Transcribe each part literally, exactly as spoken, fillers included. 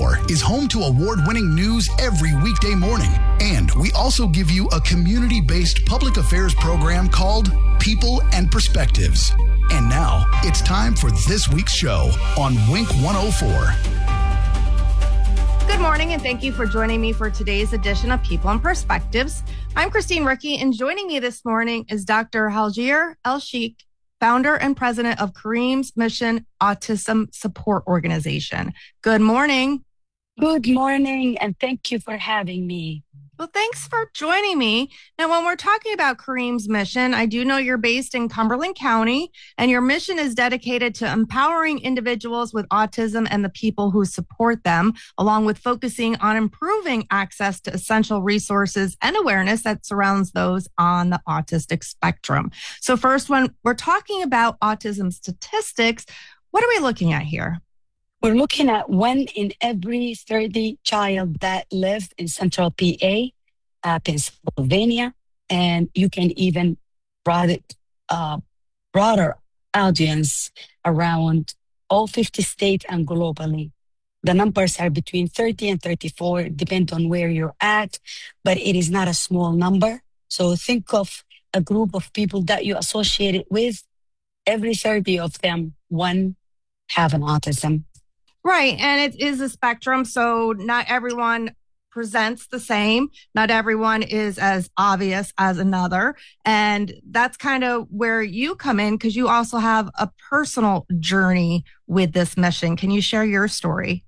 four is home to award-winning news every weekday morning. And we also give you a community-based public affairs program called People and Perspectives. And now it's time for this week's show on Wink one oh four. Good morning, and thank you for joining me for today's edition of People and Perspectives. I'm Christine Ricky, and joining me this morning is Doctor Hajir El-Sheikh, founder and president of Kareem's Mission Autism Support Organization. Good morning. Good morning, and thank you for having me. Well, thanks for joining me. Now, when we're talking about Kareem's Mission, I do know you're based in Cumberland County, and your mission is dedicated to empowering individuals with autism and the people who support them, along with focusing on improving access to essential resources and awareness that surrounds those on the autistic spectrum. So first, when we're talking about autism statistics, what are we looking at here? We're looking at one in every thirty child that live in Central P A, uh, Pennsylvania, and you can even broad it, uh, broader audience around all fifty states and globally. The numbers are between thirty and thirty-four, depend on where you're at, but it is not a small number. So think of a group of people that you associate it with. Every thirty of them, one have an autism. Right. And it is a spectrum. So not everyone presents the same. Not everyone is as obvious as another. And that's kind of where you come in, because you also have a personal journey with this mission. Can you share your story?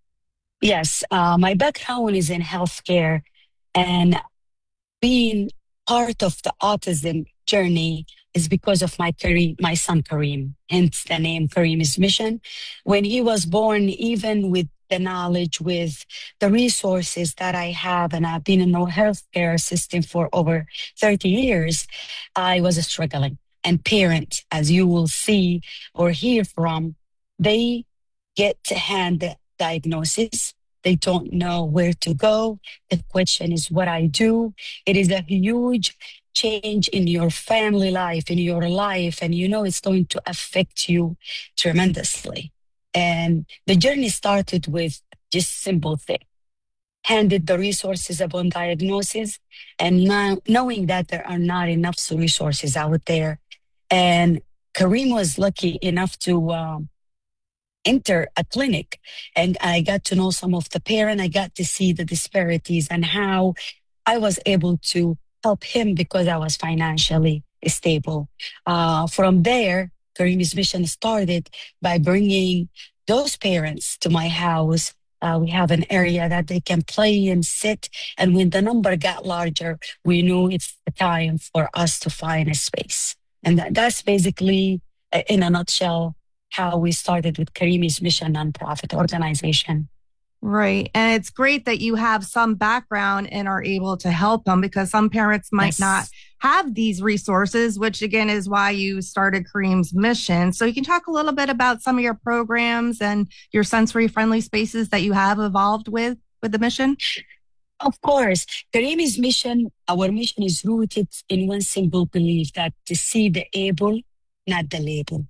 Yes. Uh, my background is in healthcare, and being part of the autism journey is because of my Kareem, my son Kareem, hence the name Kareem's Mission. When he was born, even with the knowledge, with the resources that I have, and I've been in the healthcare system for over thirty years, I was struggling. And parents, as you will see or hear from, they get to hand the diagnosis. They don't know where to go. The question is what I do. It is a huge change in your family life, in your life, and you know it's going to affect you tremendously. And the journey started with just simple thing. Handed the resources upon diagnosis, and now knowing that there are not enough resources out there. And Kareem was lucky enough to um, enter a clinic, and I got to know some of the parents. I got to see the disparities and how I was able to help him because I was financially stable. Uh, from there, Kareem's Mission started by bringing those parents to my house. Uh, we have an area that they can play and sit. And when the number got larger, we knew it's the time for us to find a space. And that, that's basically, uh, in a nutshell, how we started with Kareem's Mission nonprofit organization. Right. And it's great that you have some background and are able to help them, because some parents might Yes. not have these resources, which again is why you started Kareem's Mission. So you can talk a little bit about some of your programs and your sensory friendly spaces that you have evolved with, with the mission. Of course, Kareem's Mission, our mission is rooted in one simple belief that to see the able, not the label.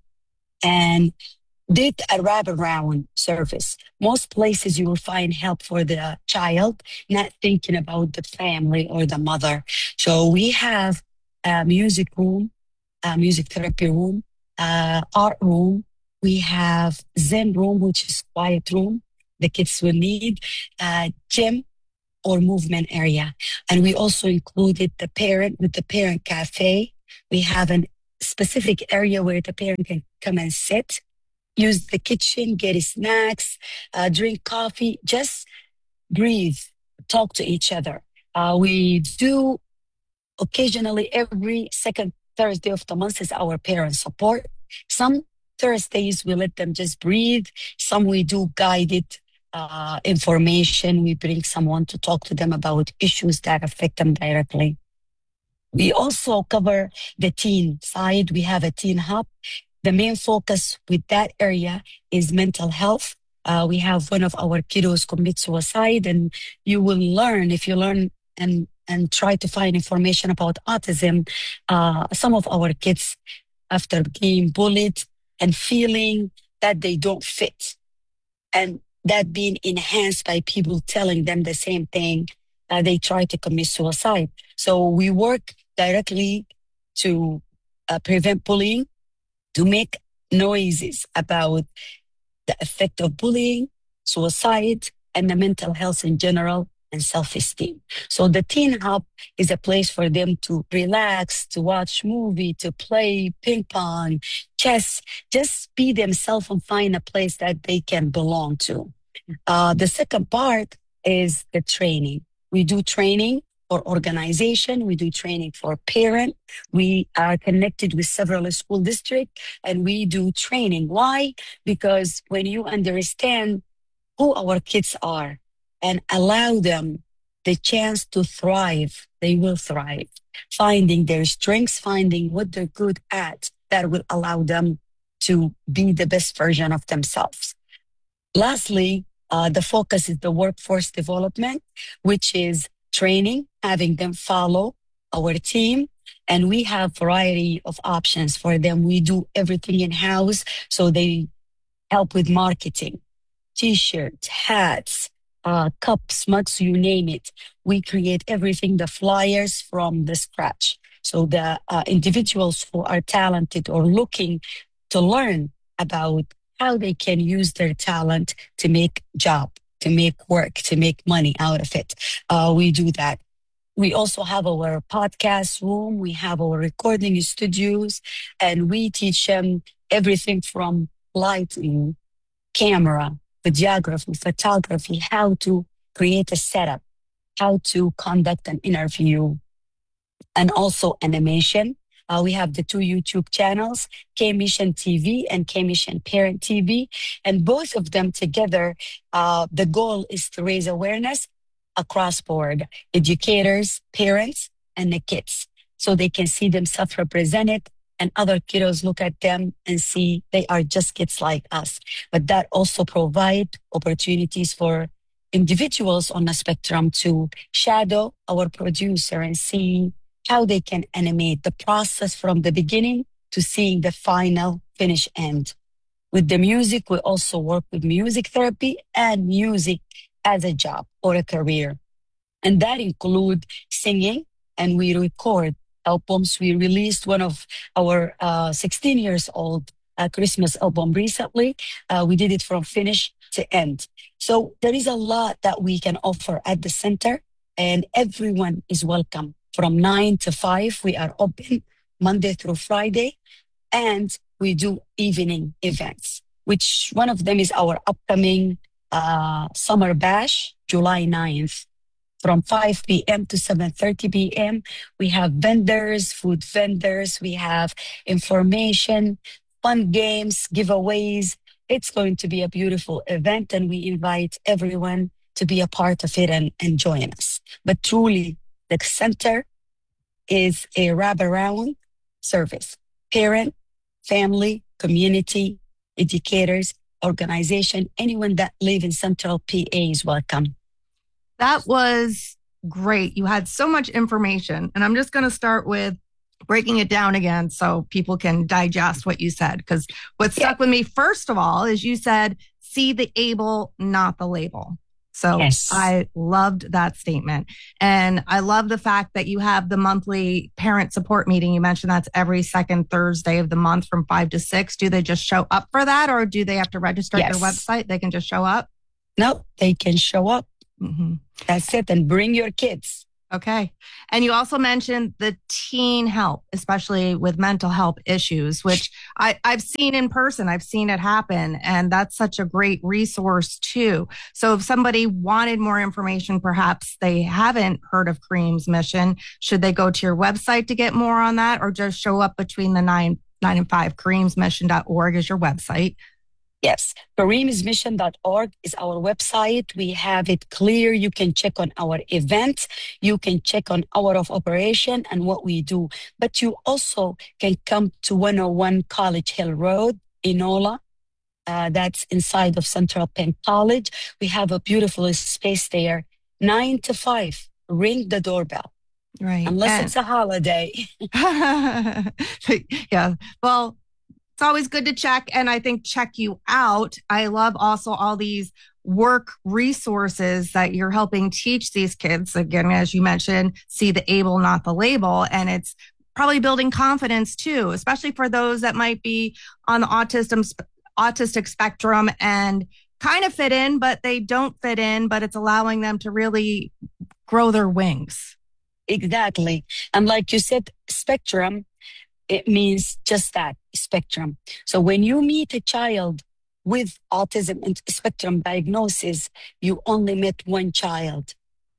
And did a wraparound service. Most places you will find help for the child, not thinking about the family or the mother. So we have a music room, a music therapy room, uh, art room. We have Zen room, which is quiet room. The kids will need a gym or movement area. And we also included the parent with the parent cafe. We have a specific area where the parent can come and sit, use the kitchen, get snacks, uh, drink coffee, just breathe, talk to each other. Uh, we do occasionally every second Thursday of the month is our parent support. Some Thursdays we let them just breathe. Some we do guided uh, information. We bring someone to talk to them about issues that affect them directly. We also cover the teen side. We have a teen hub. The main focus with that area is mental health. Uh, we have one of our kiddos commit suicide, and you will learn if you learn and and try to find information about autism. Uh, some of our kids, after being bullied and feeling that they don't fit, and that being enhanced by people telling them the same thing, uh, they try to commit suicide. So we work directly to uh, prevent bullying, to make noises about the effect of bullying, suicide, and the mental health in general, and self-esteem. So the Teen Hub is a place for them to relax, to watch movie, to play ping pong, chess, just be themselves and find a place that they can belong to. Uh, the second part is the training. We do training for organization. We do training for parent. We are connected with several school districts and we do training. Why? Because when you understand who our kids are and allow them the chance to thrive, they will thrive. Finding their strengths, finding what they're good at, that will allow them to be the best version of themselves. Lastly, uh, the focus is the workforce development, which is training, having them follow our team. And we have variety of options for them. We do everything in-house, so they help with marketing, t-shirts, hats, uh, cups, mugs, you name it. We create everything, the flyers from the scratch. So the uh, individuals who are talented or looking to learn about how they can use their talent to make job, to make work, to make money out of it. Uh, we do that. We also have our podcast room. We have our recording studios, and we teach them everything from lighting, camera, videography, photography, how to create a setup, how to conduct an interview, and also animation. Uh, we have the two YouTube channels, K-Mission T V and K-Mission Parent T V. And both of them together, uh, the goal is to raise awareness across board, educators, parents, and the kids. So they can see themselves represented and other kiddos look at them and see they are just kids like us. But that also provide opportunities for individuals on the spectrum to shadow our producer and see how they can animate the process from the beginning to seeing the final finish end. With the music, we also work with music therapy and music as a job or a career. And that include singing, and we record albums. We released one of our uh, sixteen years old uh, Christmas album recently. Uh, we did it from finish to end. So there is a lot that we can offer at the center, and everyone is welcome. From nine to five, we are open Monday through Friday, and we do evening events, which one of them is our upcoming uh, Summer Bash, July ninth. From five p.m. to seven thirty p.m. We have vendors, food vendors, we have information, fun games, giveaways. It's going to be a beautiful event, and we invite everyone to be a part of it and, and join us. But truly, the center is a wraparound service. Parent, family, community, educators, organization, anyone that live in Central P A is welcome. That was great. You had so much information, and I'm just going to start with breaking it down again so people can digest what you said. Because what stuck yeah. with me, first of all, is you said, see the able, not the label. So yes. I loved that statement. And I love the fact that you have the monthly parent support meeting. You mentioned that's every second Thursday of the month from five to six. Do they just show up for that, or do they have to register yes. at their website? They can just show up? No, they can show up. Mm-hmm. That's it. And bring your kids. Okay. And you also mentioned the teen help, especially with mental health issues, which I, I've seen in person. I've seen it happen. And that's such a great resource too. So if somebody wanted more information, perhaps they haven't heard of Kareem's mission, should they go to your website to get more on that, or just show up between the nine, nine and five? Kareems mission dot org is your website. Yes, Kareems mission dot org is our website. We have it clear. You can check on our events. You can check on hour of operation and what we do. But you also can come to one oh one College Hill Road, Enola. Uh, that's inside of Central Penn College. We have a beautiful space there, nine to five. Ring the doorbell. Right. Unless and- it's a holiday. Yeah. Well, it's always good to check, and I think check you out. I love also all these work resources that you're helping teach these kids. Again, as you mentioned, see the able, not the label. And it's probably building confidence too, especially for those that might be on the autism, autistic spectrum and kind of fit in, but they don't fit in, but it's allowing them to really grow their wings. Exactly. And like you said, spectrum, it means just that, spectrum. So when you meet a child with autism and spectrum diagnosis, you only met one child.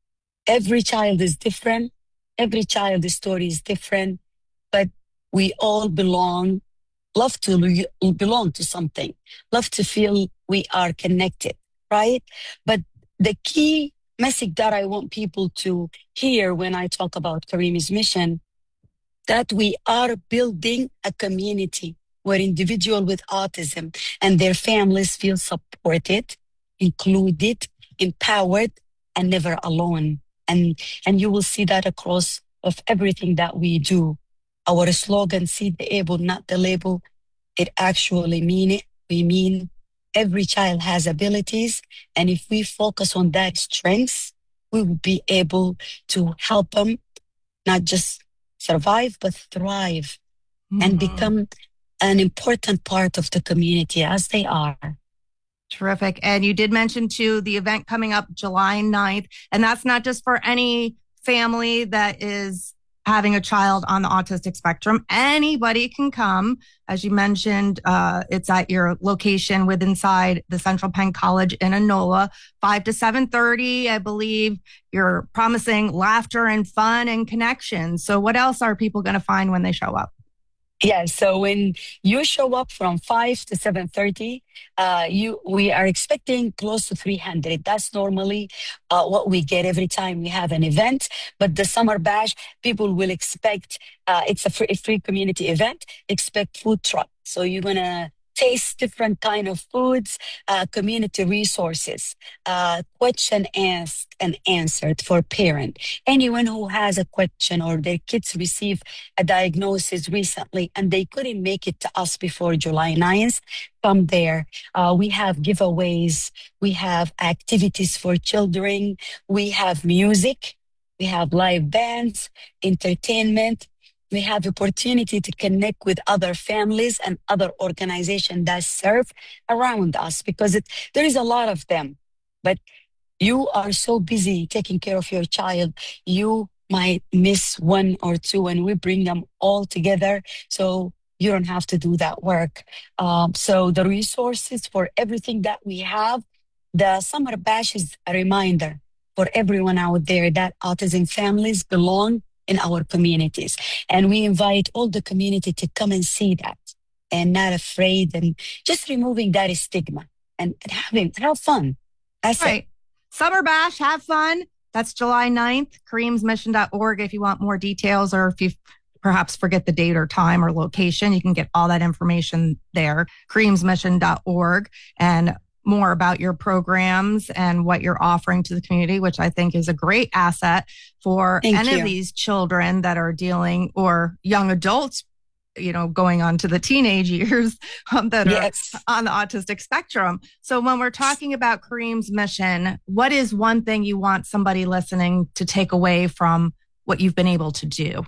Every child is different. Every child's story is different, but we all belong, love to belong to something, love to feel we are connected, right? But the key message that I want people to hear when I talk about Kareem's mission, that we are building a community where individuals with autism and their families feel supported, included, empowered, and never alone. And, and you will see that across of everything that we do. Our slogan, see the able, not the label, it actually mean it. We mean every child has abilities. And if we focus on that strengths, we will be able to help them not just survive, but thrive mm-hmm. and become an important part of the community as they are. Terrific. And you did mention too, the event coming up July ninth, and that's not just for any family that is having a child on the autistic spectrum. Anybody can come. As you mentioned, uh, it's at your location with inside the Central Penn College in Enola, five to seven thirty. I believe you're promising laughter and fun and connection. So what else are people going to find when they show up? Yeah, so when you show up from five to seven thirty, uh, you we are expecting close to three hundred. That's normally uh, what we get every time we have an event. But the Summer Bash, people will expect, uh, it's a free, free community event, expect food truck. So you're going to taste different kind of foods, uh, community resources, uh, question asked and answered for parent. Anyone who has a question or their kids receive a diagnosis recently and they couldn't make it to us before July ninth, come there. Uh, we have giveaways. We have activities for children. We have music. We have live bands, entertainment. We have opportunity to connect with other families and other organizations that serve around us because it, there is a lot of them. But you are so busy taking care of your child, you might miss one or two and we bring them all together. So you don't have to do that work. Um, so the resources for everything that we have, the Summer Bash is a reminder for everyone out there that autism families belong in our communities. And we invite all the community to come and see that and not afraid and just removing that stigma and, and having, have fun. That's right. It. Summer Bash, have fun. That's July ninth, kareems mission dot org. If you want more details or if you perhaps forget the date or time or location, you can get all that information there, kareems mission dot org. And more about your programs and what you're offering to the community, which I think is a great asset for Thank any you. of these children that are dealing or young adults, you know, going on to the teenage years um, that yes. are on the autistic spectrum. So when we're talking about Kareem's mission, what is one thing you want somebody listening to take away from what you've been able to do?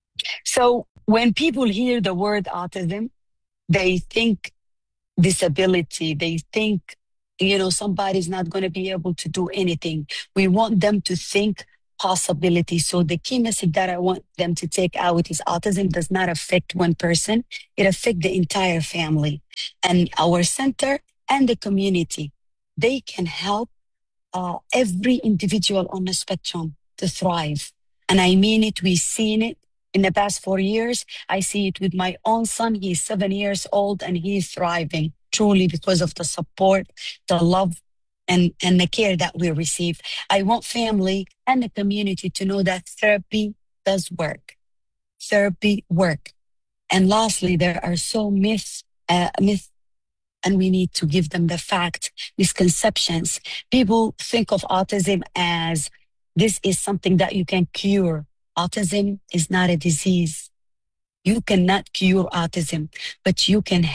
So when people hear the word autism, they think disability, they think you know, somebody's not going to be able to do anything. We want them to think possibility. So the key message that I want them to take out is autism does not affect one person. It affects the entire family and our center and the community. They can help uh, every individual on the spectrum to thrive. And I mean it. We've seen it in the past four years. I see it with my own son. He's seven years old and he's thriving. Truly because of the support, the love, and, and the care that we receive. I want family and the community to know that therapy does work. Therapy work. And lastly, there are so myths, uh, myths, and we need to give them the fact, misconceptions. People think of autism as this is something that you can cure. Autism is not a disease. You cannot cure autism, but you can help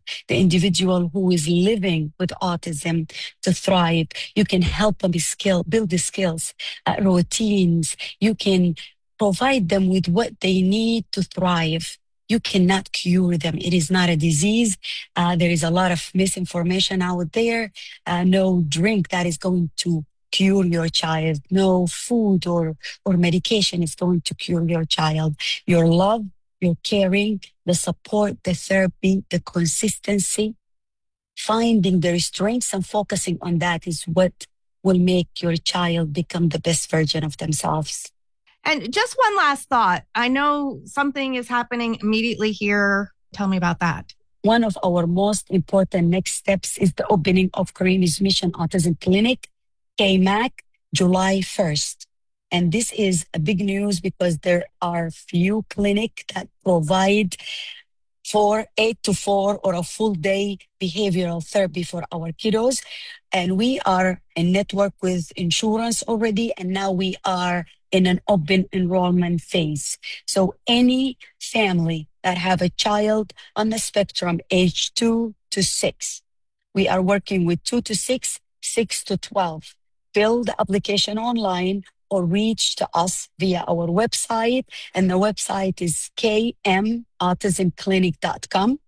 the individual who is living with autism to thrive. You can help them skill, build the skills, uh, routines. You can provide them with what they need to thrive. You cannot cure them. It is not a disease. Uh, there is a lot of misinformation out there. Uh, no drink that is going to cure your child. No food or, or medication is going to cure your child. Your love, your caring, the support, the therapy, the consistency, finding their strengths and focusing on that is what will make your child become the best version of themselves. And just one last thought. I know something is happening immediately here. Tell me about that. One of our most important next steps is the opening of Kareem's Mission Autism Clinic, K M A C, July first. And this is a big news because there are few clinics that provide for eight to four or a full day behavioral therapy for our kiddos. And we are in network with insurance already. And now we are in an open enrollment phase. So any family that have a child on the spectrum age two to six, we are working with two to six, six to twelve. Fill the application online or reach to us via our website. And the website is k m autism clinic dot com,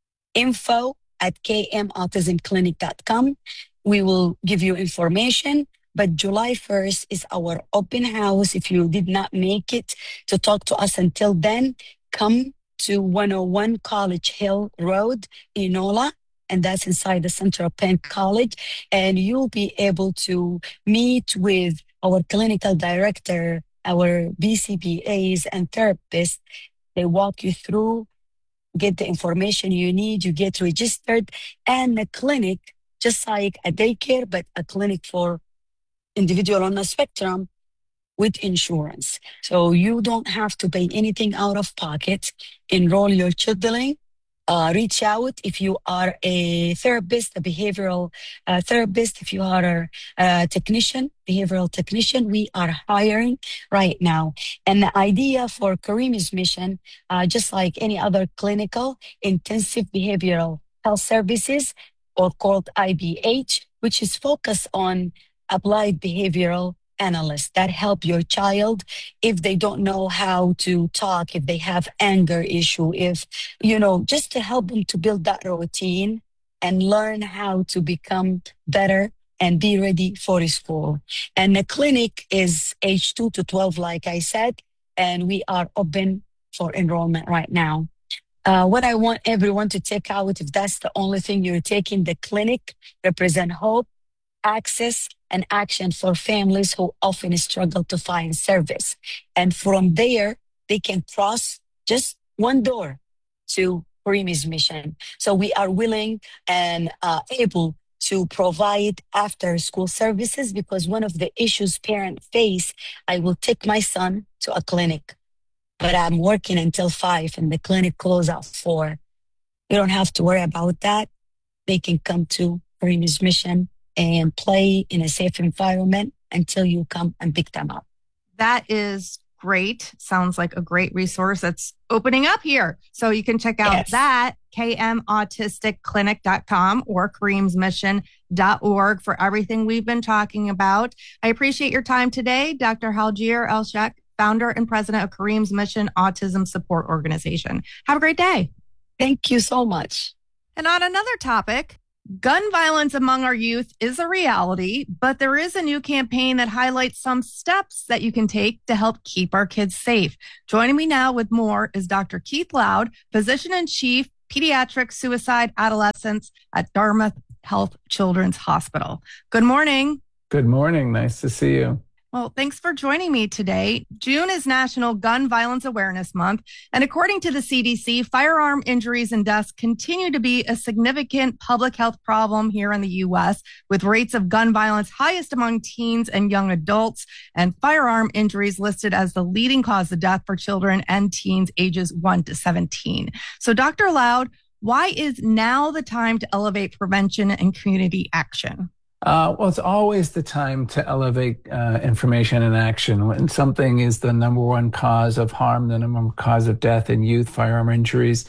info at k m autism clinic dot com. We will give you information, but July first is our open house. If you did not make it to talk to us until then, come to one oh one College Hill Road, Enola, and that's inside the Central Penn College. And you'll be able to meet with our clinical director, our B C B As and therapists. They walk you through, get the information you need, you get registered, and the clinic, just like a daycare, but a clinic for individual on the spectrum with insurance. So you don't have to pay anything out of pocket. Enroll your children. Uh, reach out if you are a therapist, a behavioral uh, therapist, if you are a, a technician, behavioral technician, we are hiring right now. And the idea for Kareem's Mission, uh, just like any other clinical intensive behavioral health services, or called I B H, which is focused on applied behavioral analysts that help your child if they don't know how to talk, if they have anger issue, if, you know, just to help them to build that routine and learn how to become better and be ready for school. And the clinic is age two to twelve, like I said, and we are open for enrollment right now. Uh, what I want everyone to take out, if that's the only thing you're taking, the clinic represent hope, access, and action for families who often struggle to find service. And from there, they can cross just one door to Kareem's Mission. So we are willing and uh, able to provide after school services, because one of the issues parents face, I will take my son to a clinic, but I'm working until five and the clinic closes at four. You don't have to worry about that. They can come to Kareem's Mission and play in a safe environment until you come and pick them up. That is great. Sounds like a great resource that's opening up here. So you can check out Yes. that, k m autistic clinic dot com or kareems mission dot org for everything we've been talking about. I appreciate your time today, Doctor Halgier Elshak, founder and president of Kareem's Mission Autism Support Organization. Have a great day. Thank you so much. And on another topic, gun violence among our youth is a reality, but there is a new campaign that highlights some steps that you can take to help keep our kids safe. Joining me now with more is Doctor Keith Loud, Physician-in-Chief, Pediatric Suicide Adolescents at Dartmouth Health Children's Hospital. Good morning. Good morning. Nice to see you. Well, thanks for joining me today. June is National Gun Violence Awareness Month, and according to the C D C, firearm injuries and deaths continue to be a significant public health problem here in the U S, with rates of gun violence highest among teens and young adults, and firearm injuries listed as the leading cause of death for children and teens ages one to seventeen. So, Doctor Loud, why is now the time to elevate prevention and community action? Uh, well, it's always the time to elevate uh, information and action. When something is the number one cause of harm, the number one cause of death in youth, firearm injuries,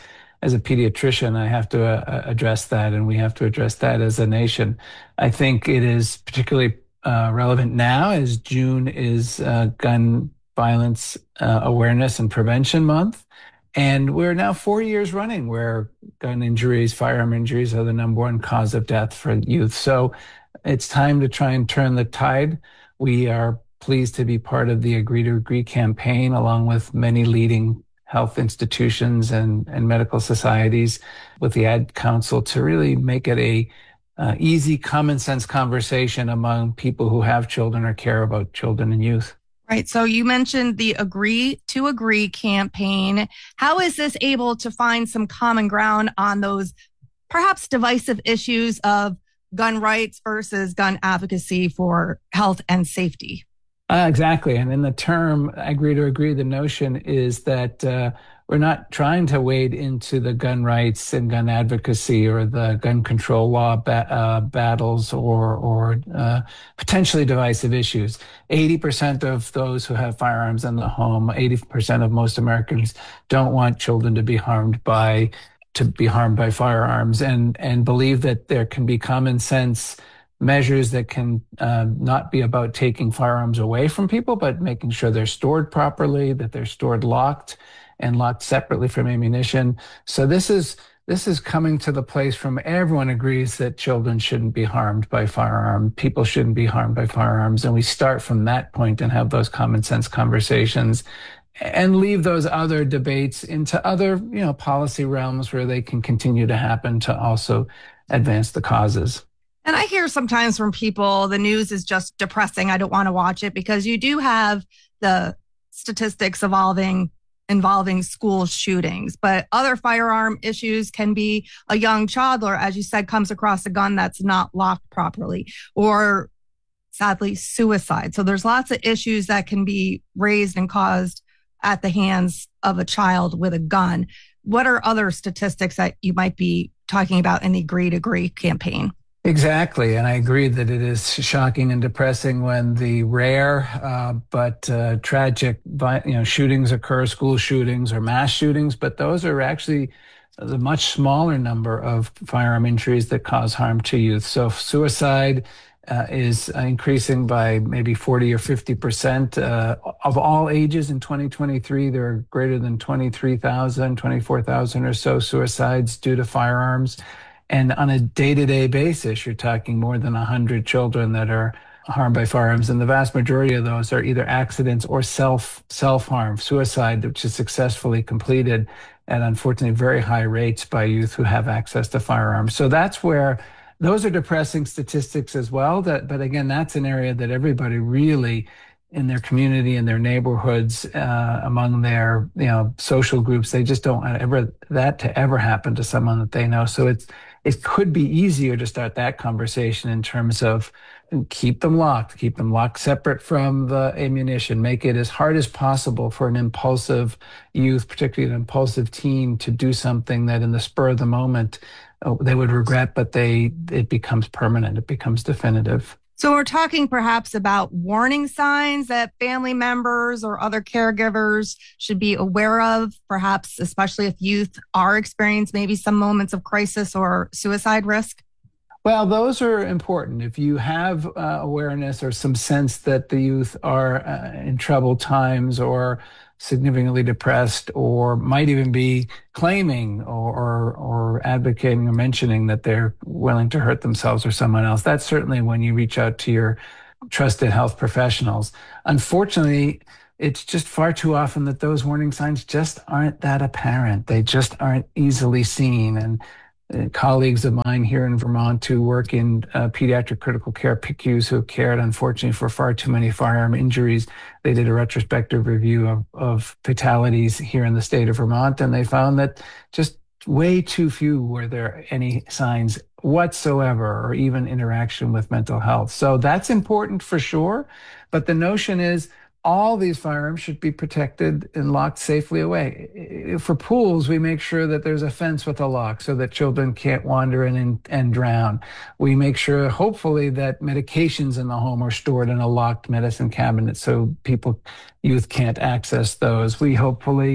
as a pediatrician, I have to uh, address that, and we have to address that as a nation. I think it is particularly uh, relevant now as June is uh, Gun Violence uh, Awareness and Prevention Month. And we're now four years running where gun injuries, firearm injuries are the number one cause of death for youth. So it's time to try and turn the tide. We are pleased to be part of the Agree to Agree campaign, along with many leading health institutions and, and medical societies with the Ad Council, to really make it a uh, easy, common sense conversation among people who have children or care about children and youth. Right. So you mentioned the Agree to Agree campaign. How is this able to find some common ground on those perhaps divisive issues of gun rights versus gun advocacy for health and safety? Uh, exactly. And in the term Agree to Agree, the notion is that uh, we're not trying to wade into the gun rights and gun advocacy or the gun control law ba- uh, battles or, or uh, potentially divisive issues. eighty percent of those who have firearms in the home, eighty percent of most Americans don't want children to be harmed by to be harmed by firearms, and and believe that there can be common sense measures that can uh, not be about taking firearms away from people, but making sure they're stored properly, that they're stored locked and locked separately from ammunition. So this is this is coming to the place from everyone agrees that children shouldn't be harmed by firearms, people shouldn't be harmed by firearms, and we start from that point and have those common sense conversations and leave those other debates into other, you know, policy realms where they can continue to happen to also advance the causes. And I hear sometimes from people, the news is just depressing. I don't want to watch it, because you do have the statistics evolving involving school shootings, but other firearm issues can be a young toddler, as you said, comes across a gun that's not locked properly, or sadly suicide. So there's lots of issues that can be raised and caused at the hands of a child with a gun. What are other statistics that you might be talking about in the Agree to Agree campaign? Exactly. And I agree that it is shocking and depressing when the rare uh, but uh, tragic you know, shootings occur, school shootings or mass shootings, but those are actually the much smaller number of firearm injuries that cause harm to youth. So suicide uh, is increasing by maybe forty or fifty percent uh, of all ages in twenty twenty-three. There are greater than twenty-three thousand, twenty-four thousand or so suicides due to firearms. And on a day-to-day basis, you're talking more than one hundred children that are harmed by firearms. And the vast majority of those are either accidents or self, self-harm, suicide, which is successfully completed at, unfortunately, very high rates by youth who have access to firearms. So that's where those are depressing statistics as well. That, but again, that's an area that everybody really in their community, in their neighborhoods, uh, among their, you know, social groups, they just don't want ever that to ever happen to someone that they know. So it's, it could be easier to start that conversation in terms of keep them locked, keep them locked separate from the ammunition, make it as hard as possible for an impulsive youth, particularly an impulsive teen, to do something that in the spur of the moment oh, they would regret, but they it becomes permanent, it becomes definitive. So we're talking perhaps about warning signs that family members or other caregivers should be aware of, perhaps especially if youth are experiencing maybe some moments of crisis or suicide risk? Well, those are important. If you have uh, awareness or some sense that the youth are uh, in troubled times or significantly depressed, or might even be claiming or, or or advocating or mentioning that they're willing to hurt themselves or someone else, that's certainly when you reach out to your trusted health professionals. Unfortunately, it's just far too often that those warning signs just aren't that apparent. They just aren't easily seen. And uh, colleagues of mine here in Vermont who work in uh, pediatric critical care, P I C Us, who cared, unfortunately, for far too many firearm injuries, they did a retrospective review of, of fatalities here in the state of Vermont, and they found that just way too few were there any signs whatsoever or even interaction with mental health. So that's important for sure. But the notion is all these firearms should be protected and locked safely away. For pools, we make sure that there's a fence with a lock so that children can't wander in and, and drown. We make sure, hopefully, that medications in the home are stored in a locked medicine cabinet so people, youth can't access those. We hopefully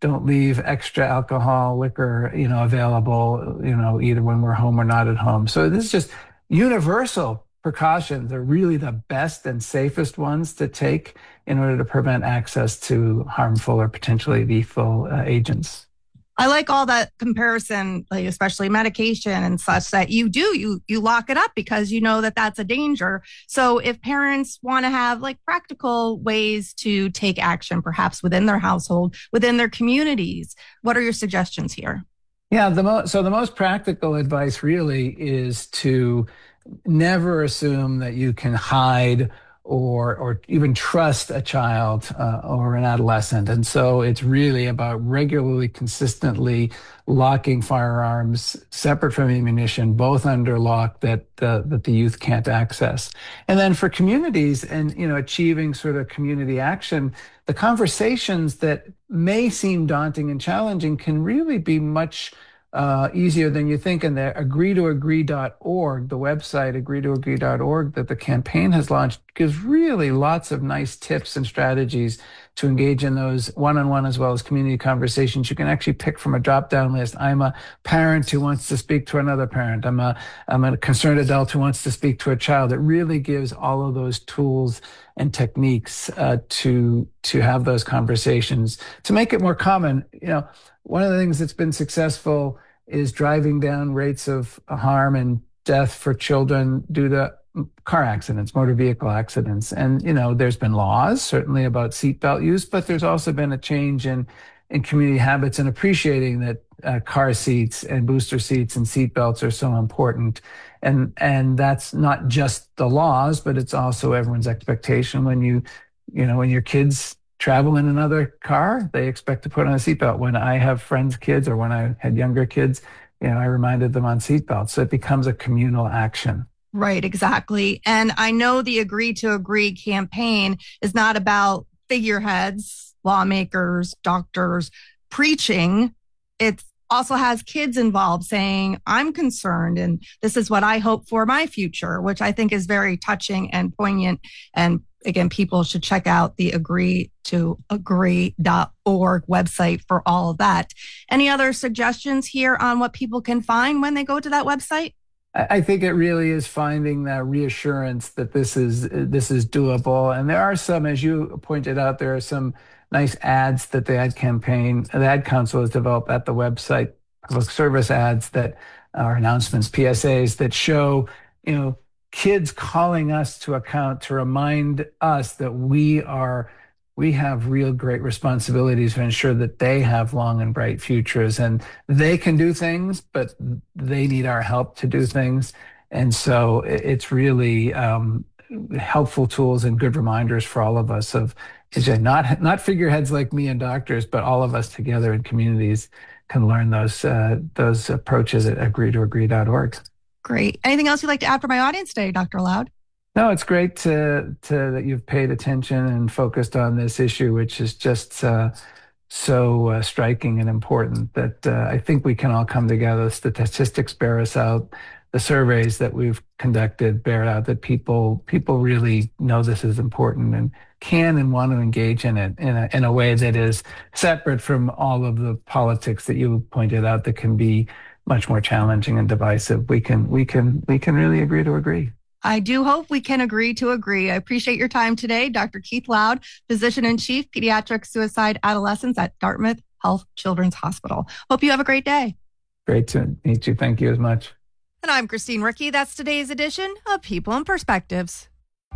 don't leave extra alcohol, liquor, you know, available, you know, either when we're home or not at home. So this is just universal precautions are really the best and safest ones to take in order to prevent access to harmful or potentially lethal uh, agents. I like all that comparison, like especially medication and such, that you do, you you lock it up because you know that that's a danger. So if parents want to have like practical ways to take action, perhaps within their household, within their communities, what are your suggestions here? Yeah, the mo- so the most practical advice really is to never assume that you can hide or or even trust a child uh, or an adolescent. And so it's really about regularly, consistently locking firearms separate from ammunition, both under lock that uh, that the youth can't access. And then for communities and, you know, achieving sort of community action, the conversations that may seem daunting and challenging can really be much Uh, easier than you think. And the agree to agree dot org, the website agree to agree dot org that the campaign has launched, gives really lots of nice tips and strategies to engage in those one-on-one as well as community conversations. You can actually pick from a drop-down list. I'm a parent who wants to speak to another parent. I'm a I'm a concerned adult who wants to speak to a child. It really gives all of those tools and techniques uh, to to have those conversations to make it more common. You know, one of the things that's been successful is driving down rates of harm and death for children due to car accidents, motor vehicle accidents. And, you know, there's been laws certainly about seatbelt use, but there's also been a change in, in community habits and appreciating that uh, car seats and booster seats and seatbelts are so important. And, and that's not just the laws, but it's also everyone's expectation when you, you know, when your kids travel in another car, they expect to put on a seatbelt. When I have friends' kids or when I had younger kids, you know, I reminded them on seatbelts. So it becomes a communal action. Right, exactly. And I know the Agree to Agree campaign is not about figureheads, lawmakers, doctors preaching. It also has kids involved saying, I'm concerned and this is what I hope for my future, which I think is very touching and poignant. And again, people should check out the agree to agree dot org website for all of that. Any other suggestions here on what people can find when they go to that website? I think it really is finding that reassurance that this is this is doable. And there are some, as you pointed out, there are some nice ads that the ad campaign, the ad council has developed at the website, public service ads that are announcements, P S As that show, you know, kids calling us to account to remind us that we are, we have real great responsibilities to ensure that they have long and bright futures and they can do things, but they need our help to do things. And so it's really um, helpful tools and good reminders for all of us of, not, not figureheads like me and doctors, but all of us together in communities can learn those, uh, those approaches at agree to agree dot org. Great. Anything else you'd like to add for my audience today, Doctor Loud? No, it's great to, to that you've paid attention and focused on this issue, which is just uh, so uh, striking and important that uh, I think we can all come together. The statistics bear us out. The surveys that we've conducted bear out that people people really know this is important and can and want to engage in it in a, in a way that is separate from all of the politics that you pointed out that can be much more challenging and divisive. We can we can we can really agree to agree. I do hope we can agree to agree. I appreciate your time today, Doctor Keith Loud, Physician-in-Chief, Pediatric Suicide Adolescents at Dartmouth Health Children's Hospital. Hope you have a great day. Great to meet you. Thank you as much. And I'm Christine Ricky. That's today's edition of People and Perspectives.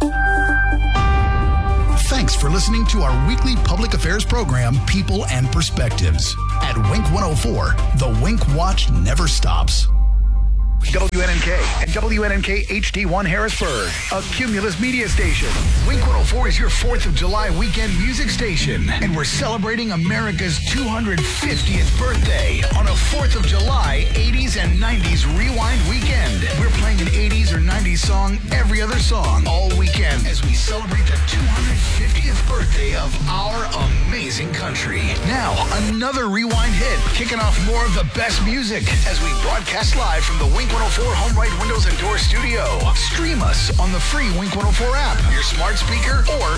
Thanks for listening to our weekly public affairs program, People and Perspectives. At Wink one oh four, the Wink Watch never stops. W N N K and W N N K H D one Harrisburg, a Cumulus media station. Wink one oh four is your fourth of July weekend music station, and we're celebrating America's two hundred fiftieth birthday on a fourth of July eighties and nineties rewind weekend. We're playing an eighties or nineties song every other song all weekend as we celebrate the two hundred fiftieth birthday of our amazing country. Now, another rewind hit, kicking off more of the best music as we broadcast live from the Wink one oh four Home Right Windows and Door Studio. Stream us on the free Wink one oh four app, your smart speaker, or